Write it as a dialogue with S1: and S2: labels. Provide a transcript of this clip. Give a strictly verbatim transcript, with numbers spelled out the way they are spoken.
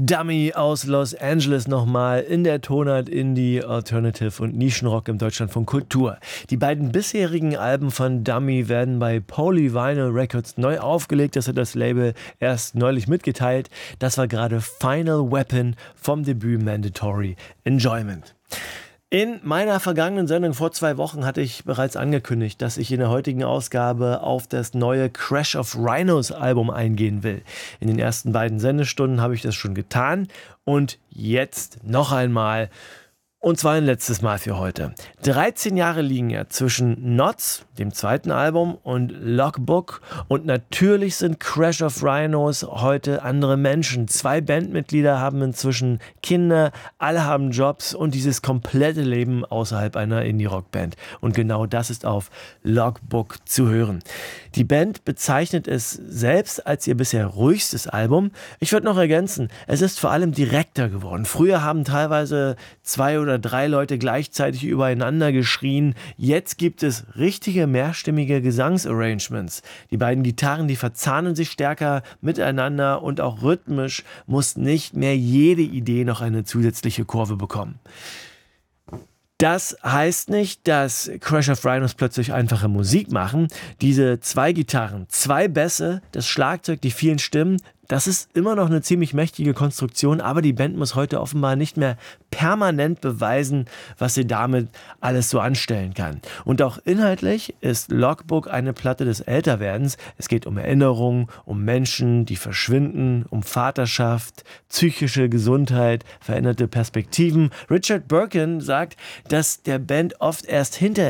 S1: Dummy aus Los Angeles nochmal in der Tonart Indie, Alternative und Nischenrock im Deutschlandfunk Kultur. Die beiden bisherigen Alben von Dummy werden bei Polyvinyl Records neu aufgelegt. Das hat das Label erst neulich mitgeteilt. Das war gerade Final Weapon vom Debüt Mandatory Enjoyment. In meiner vergangenen Sendung vor zwei Wochen hatte ich bereits angekündigt, dass ich in der heutigen Ausgabe auf das neue Crash of Rhinos Album eingehen will. In den ersten beiden Sendestunden habe ich das schon getan und jetzt noch einmal. Und zwar ein letztes Mal für heute. dreizehn Jahre liegen ja zwischen Nods, dem zweiten Album, und Logbook. Und natürlich sind Crash of Rhinos heute andere Menschen. Zwei Bandmitglieder haben inzwischen Kinder, alle haben Jobs und dieses komplette Leben außerhalb einer Indie-Rock-Band. Und genau das ist auf Logbook zu hören. Die Band bezeichnet es selbst als ihr bisher ruhigstes Album. Ich würde noch ergänzen, es ist vor allem direkter geworden. Früher haben teilweise zwei oder drei Leute gleichzeitig übereinander geschrien. Jetzt gibt es richtige mehrstimmige Gesangsarrangements. Die beiden Gitarren, die verzahnen sich stärker miteinander und auch rhythmisch muss nicht mehr jede Idee noch eine zusätzliche Kurve bekommen. Das heißt nicht, dass Crash of Rhinos plötzlich einfache Musik machen. Diese zwei Gitarren, zwei Bässe, das Schlagzeug, die vielen Stimmen, das ist immer noch eine ziemlich mächtige Konstruktion, aber die Band muss heute offenbar nicht mehr permanent beweisen, was sie damit alles so anstellen kann. Und auch inhaltlich ist Logbook eine Platte des Älterwerdens. Es geht um Erinnerungen, um Menschen, die verschwinden, um Vaterschaft, psychische Gesundheit, veränderte Perspektiven. Richard Birkin sagt, dass der Band oft erst hinterher